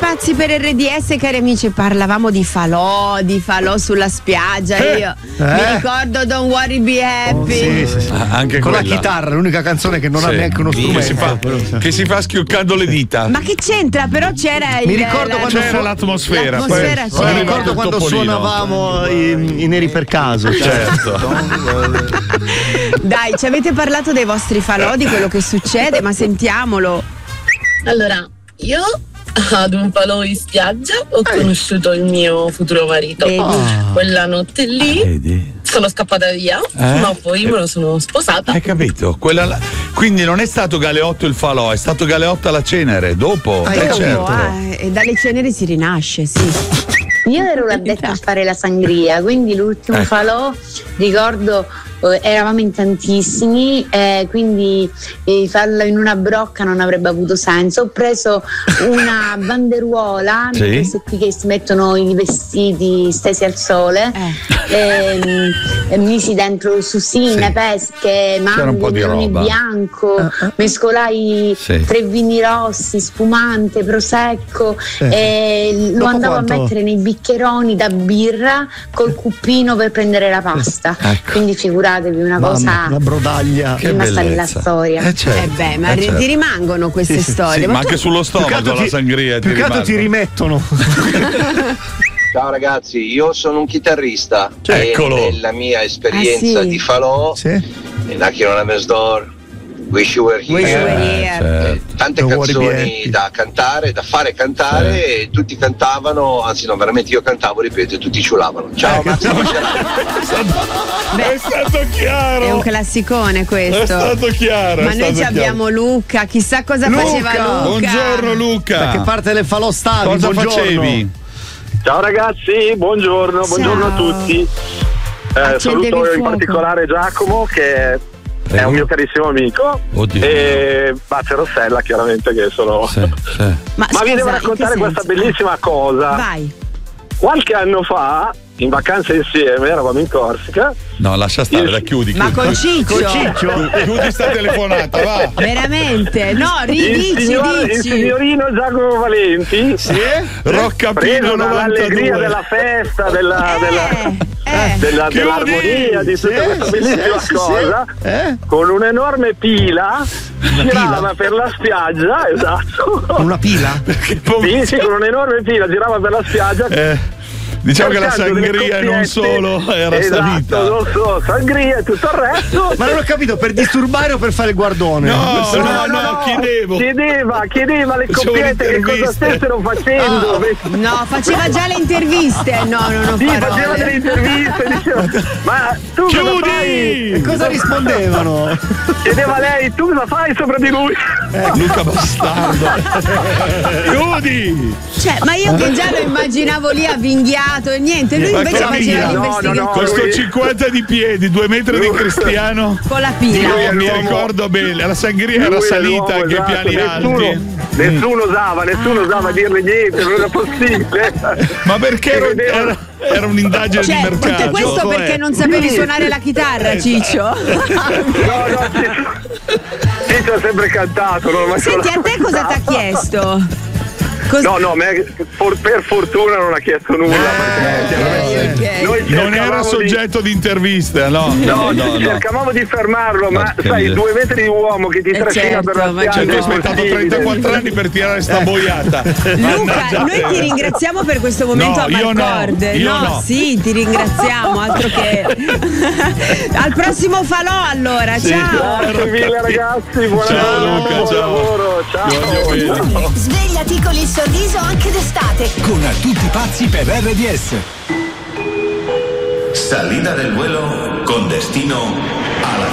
pazzi per RDS, cari amici, parlavamo di falò sulla spiaggia. Io mi ricordo Don't Worry Be Happy. Sì. Anche con quella. la chitarra, l'unica canzone che non ha neanche uno strumento. Che si fa schioccando le dita. Ma che c'entra? Però c'era mi ricordo quando c'era l'atmosfera. Mi ricordo quando suonavamo i Neri per caso. Certo. Dai, ci avete parlato dei vostri falò, di quello che succede, ma sentiamolo. Allora, io ad un falò in spiaggia ho conosciuto il mio futuro marito. Quella notte lì sono scappata via, ma poi me lo sono sposata. Hai capito? Quindi non è stato Galeotto il falò, è stato Galeotto alla cenere, dopo. Certo. E dalle ceneri si rinasce, sì. Io ero l'addetta a fare la sangria, quindi l'ultimo falò, ricordo, eravamo in tantissimi, quindi farlo in una brocca non avrebbe avuto senso. Ho preso una banderuola, queste qui che si mettono i vestiti stesi al sole, e misi dentro susine, pesche, mango, melone bianco, mescolai 3 vini rossi, spumante, prosecco, e lo andavo a mettere nei bicchieroni da birra col cuppino per prendere la pasta. Quindi figuratevi, una cosa, una brodaglia rimasta nella storia. Ma ti rimangono queste storie. Ma anche sullo stomaco la sangria. Più che altro ti rimettono. Ciao ragazzi, io sono un chitarrista. Eccolo. E nella mia esperienza di falò, Knocking on Heaven's Door, Wish You Were Here, tante canzoni da cantare, da fare cantare, e tutti cantavano, anzi no, veramente io cantavo, ripeto, e tutti ciulavano. Ciao Massimo. È stato chiaro. È un classicone questo. È stato chiaro. Ma noi abbiamo Luca, chissà cosa faceva Luca. Buongiorno Luca. Da che parte del falò stavi? Cosa facevi? Ciao ragazzi, buongiorno a tutti. Saluto in particolare Giacomo, che è un mio carissimo amico. Oddio. E Bacia Rossella, chiaramente, che sono. Ma vi devo raccontare questa bellissima cosa. Vai. Qualche anno fa, in vacanza insieme, eravamo in Corsica. No, lascia stare, la chiudi. Ma con Ciccio? Chiudi sta telefonata, va. Veramente? No, ridici. Il signorino Giacomo Valenti. Roccapino 92. L'allegria della festa, dell'armonia, di tutta questa bellissima cosa, con un'enorme pila girava per la spiaggia. Esatto. Una pila? Sì, con un'enorme pila girava per la spiaggia. Diciamo che la sangria non solo era salita. Non so, sangria e tutto il resto. Ma non ho capito, per disturbare o per fare il guardone? No, chiedeva alle coppiette che cosa stessero facendo. No, faceva già le interviste. No, non ho faceva delle interviste, diceva, ma tu cosa fai? E cosa rispondevano? Chiedeva lei, tu cosa fai sopra di lui? Luca bastardo. Chiudi! Cioè, ma io che già lo immaginavo lì avvinghiato e niente, lui invece faceva l'investigazione. Questo 50 di piedi, 2 metri di Cristiano. Con la pila. Mi ricordo bene, la sangria era salita anche ai piani alti. Nessuno osava dirle niente, non era possibile. Ma perché era un'indagine di mercato. Tutto questo perché non sapevi suonare la chitarra, Ciccio? Ciccio ha sempre cantato. Senti, a te cosa ti ha chiesto? No, per fortuna non ha chiesto nulla. Non era soggetto di interviste, no. Cercavamo di fermarlo, ma sai, 2 metri di uomo che ti trascina per la spiaggia. Tu hai aspettato 34 anni per tirare sta boiata. Luca, noi ti ringraziamo per questo momento a Marcord. No, sì, ti ringraziamo, altro che. Al prossimo falò allora, ciao. Grazie mille ragazzi, buon lavoro, ciao. Svegliati con il sorriso anche d'estate. Con tutti pazzi per RDS. Salida del vuelo con destino a la